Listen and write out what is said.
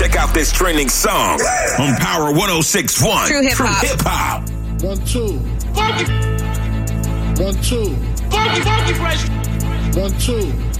Check out this trending song on Power 106.1. True hip hop. Hip hop. 1, 2. Funky. 1, 2. Funky fresh. 1, 2.